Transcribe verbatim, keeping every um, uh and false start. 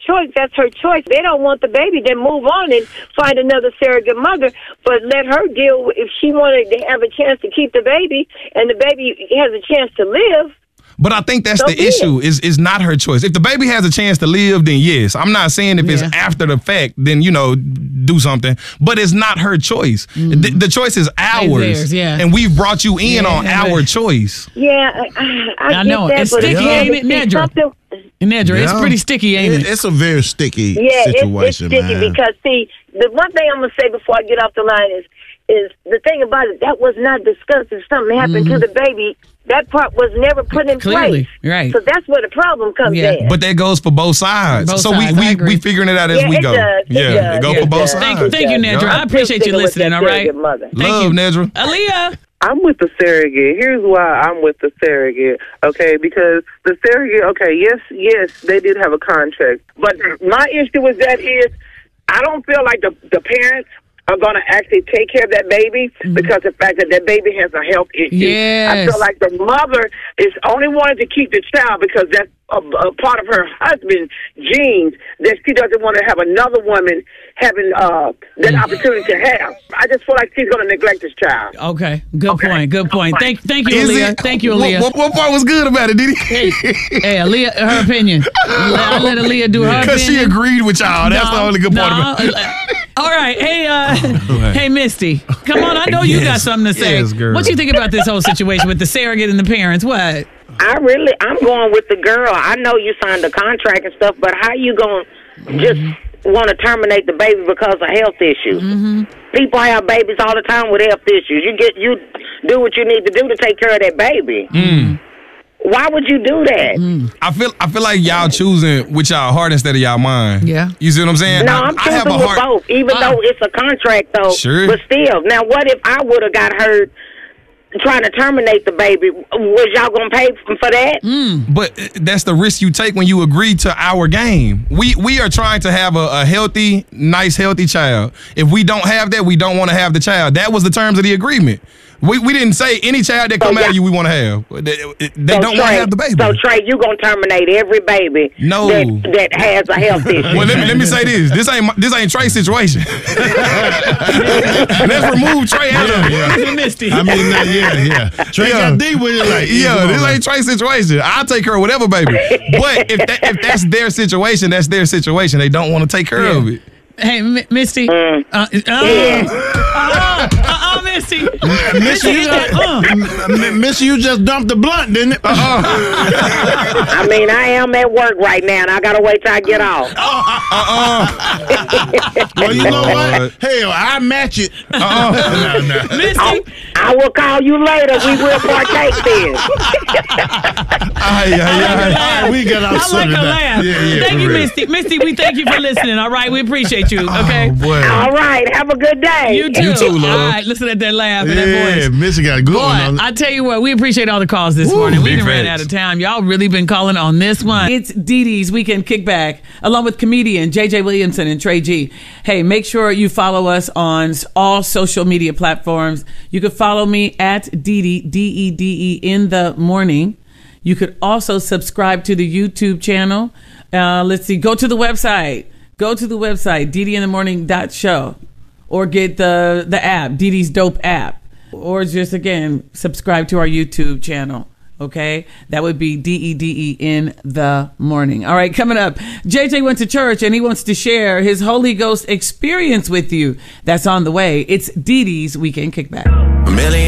choice, that's her choice. They don't want the baby, then move on and find another surrogate mother. But let her deal, if she wanted to have a chance to keep the baby and the baby has a chance to live. But I think that's So the be issue, it. is is not her choice. If the baby has a chance to live, then yes. I'm not saying if it's Yeah. after the fact, then, you know, do something. But it's not her choice. Mm. The, the choice is ours. theirs, yeah. And we've brought you in Yeah, on but- our choice. Yeah, I, I, I get know. that, It's but sticky, again, ain't it, see, Nedra? something- Nedra, it's Yeah. pretty sticky, ain't it? It's a very sticky Yeah, it's, it's situation, sticky man. because, see, the one thing I'm going to say before I get off the line is, is the thing about it, that was not discussed. If something happened to the baby, that part was never put in Clearly, place. right. So that's where the problem comes Yeah. in. But that goes for both sides. Both so sides, I we we agree. we figuring it out as Yeah, we it go. does, it yeah, does, it go it for both does. sides. Thank, thank you, Nedra. Yeah. I appreciate you I'm still listening, all sticking right? with your mother. Thank Love, you. Nedra. Aaliyah. I'm with the surrogate. Here's why I'm with the surrogate, okay? Because the surrogate, okay, yes, yes, they did have a contract. But my issue with that is I don't feel like the, the parents are going to actually take care of that baby because of the fact that that baby has a health issue. Yes. I feel like the mother is only wanting to keep the child because that's a, a part of her husband's genes that she doesn't want to have another woman having uh, that opportunity to have. I just feel like she's going to neglect this child. Okay, good Okay. point. Good point. Thank, thank you, Is Aaliyah. it- Thank you, what- Aaliyah. What, what part was good about it, did he? Hey, hey, Aaliyah, her opinion. I let Aaliyah do her Because she opinion. agreed with y'all. That's No, the only good part no. of it. All right, hey, uh, hey, Misty, come on. I know you got Yes, something to say. yes, girl. What you think about this whole situation with the surrogate and the parents? What? I really, I'm going with the girl. I know you signed a contract and stuff, but how you going to just want to terminate the baby because of health issues? Mm-hmm. People have babies all the time with health issues. You get, you do what you need to do to take care of that baby. Mm. Why would you do that? I feel I feel like y'all choosing with y'all heart instead of y'all mind. Yeah. You see what I'm saying? No, I, I'm I have choosing a with heart. both, even Uh, though it's a contract, though. Sure. But still, now what if I would have got hurt trying to terminate the baby? Was y'all gonna pay f- for that? But that's the risk you take when you agree to our game. We we are trying to have a, a healthy, nice, healthy child. If we don't have that, we don't want to have the child. That was the terms of the agreement. We we didn't say any child that come So, out of yeah. you we want to have. They, they So, don't want to Trey- have the baby. So Trey, you gonna terminate every baby No. that, that has a health issue? Well, let me let me say this. This ain't my- this ain't Trey's situation. Let's remove Trey out of it. Misty. I mean, not, yeah, yeah. Trey Yeah. got deep with it, like, Yeah, come on, this man. ain't Trey's situation. I'll take care of whatever, baby. But if that, if that's their situation, that's their situation. They don't want to take care Yeah. of it. Hey, M- Misty. Uh, uh, uh, uh, uh, uh, Misty. Missy, you just, Uh. M- Missy, you just dumped the blunt, didn't it? Uh-uh. I mean, I am at work right now, and I gotta wait till I get off. Well, you know what? Lord. Hell, I match it. Uh-uh. No, no. Misty. I will call you later. We will partake then. Ay, ay, ay. All right, we got our I like son her tonight. laugh. Yeah, yeah, thank for you, real. Misty. Misty, we thank you for listening. All right, we appreciate you. Okay. Oh, boy. All right. Have a good day. You too. You too, love. All right, listen at that laugh and that Yeah, voice. Missy got a good Boy, one on it. I tell you what, we appreciate all the calls this Woo, morning. We big done ran facts. out of time. Y'all really been calling on this one. It's Dee Dee's Weekend Kickback, along with comedian J J Williamson and Trey G. Hey, make sure you follow us on all social media platforms. You can follow me at Dee Dee, D E D E, in the morning. You could also subscribe to the YouTube channel. Uh, let's see, go to the website. Go to the website, D D in the morning dot show. Or get the, the app, Dee Dee's Dope app. Or just, again, subscribe to our YouTube channel. Okay? That would be D E D E in the morning. All right, coming up, J J went to church and he wants to share his Holy Ghost experience with you. That's on the way. It's Dee Dee's Weekend Kickback. A million